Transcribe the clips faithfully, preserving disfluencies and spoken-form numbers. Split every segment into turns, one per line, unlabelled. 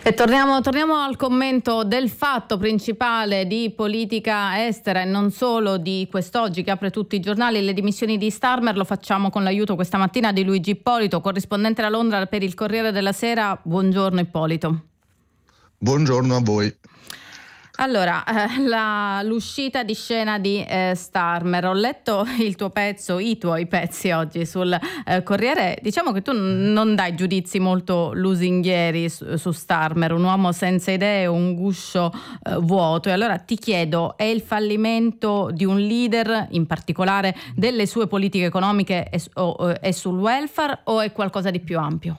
E torniamo, torniamo al commento del fatto principale di politica estera e non solo di quest'oggi che apre tutti i giornali, le dimissioni di Starmer. Lo facciamo con l'aiuto questa mattina di Luigi Ippolito, corrispondente da Londra per il Corriere della Sera. Buongiorno Ippolito.
Buongiorno a voi.
Allora, eh, la, l'uscita di scena di eh, Starmer. Ho letto il tuo pezzo, i tuoi pezzi oggi sul eh, Corriere. Diciamo che tu n- non dai giudizi molto lusinghieri su, su Starmer, un uomo senza idee, un guscio eh, vuoto. E allora ti chiedo, è il fallimento di un leader, in particolare delle sue politiche economiche e, o, e sul welfare, o è qualcosa di più ampio?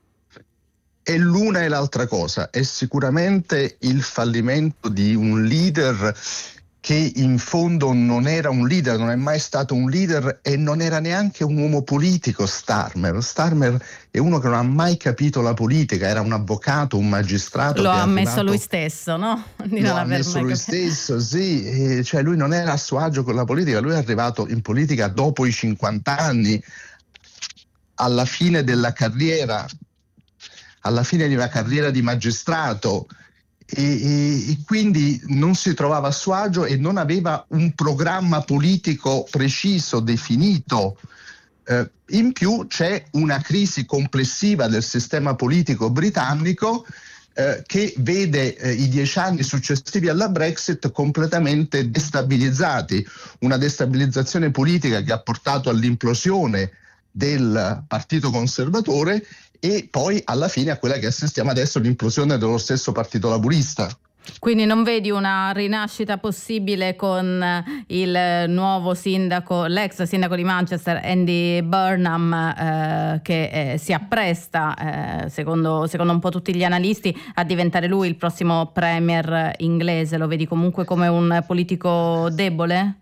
È l'una e l'altra cosa, è sicuramente il fallimento di un leader che in fondo non era un leader, non è mai stato un leader e non era neanche un uomo politico. Starmer. Starmer è uno che non ha mai capito la politica, era un avvocato, un magistrato.
Lo
che
ha ammesso
arrivato...
lui stesso, no? Di
Lo
non
ha
aver
ammesso
mai
lui
capito.
stesso, sì, e cioè lui non era a suo agio con la politica, lui è arrivato in politica dopo i cinquanta anni, alla fine della carriera. alla fine di una carriera di magistrato e, e, e quindi non si trovava a suo agio e non aveva un programma politico preciso, definito. Eh, in più c'è una crisi complessiva del sistema politico britannico eh, che vede eh, i dieci anni successivi alla Brexit completamente destabilizzati, una destabilizzazione politica che ha portato all'implosione del Partito Conservatore e poi alla fine a quella che assistiamo adesso, l'implosione dello stesso Partito Laburista.
Quindi non vedi una rinascita possibile con il nuovo sindaco, l'ex sindaco di Manchester, Andy Burnham, eh, che eh, si appresta, eh, secondo, secondo un po' tutti gli analisti, a diventare lui il prossimo premier inglese? Lo vedi comunque come un politico debole?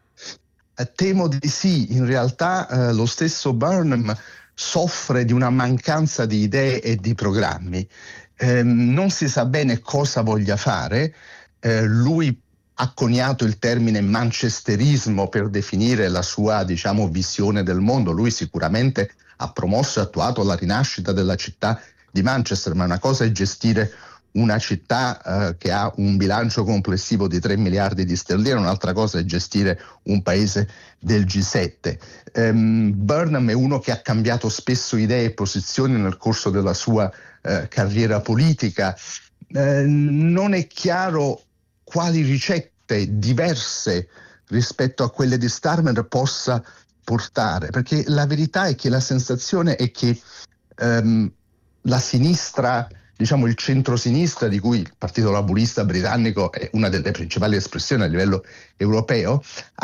Temo di sì, in realtà eh, lo stesso Burnham soffre di una mancanza di idee e di programmi. Eh, non si sa bene cosa voglia fare. Eh, lui ha coniato il termine manchesterismo per definire la sua, diciamo, visione del mondo. Lui sicuramente ha promosso e attuato la rinascita della città di Manchester, ma una cosa è gestire una città eh, che ha un bilancio complessivo di tre miliardi di sterline, un'altra cosa è gestire un paese del G sette. Um, Burnham è uno che ha cambiato spesso idee e posizioni nel corso della sua eh, carriera politica. Eh, non è chiaro quali ricette diverse rispetto a quelle di Starmer possa portare, perché la verità è che la sensazione è che um, la sinistra, diciamo il centro-sinistra, di cui il Partito Laburista britannico è una delle principali espressioni a livello europeo,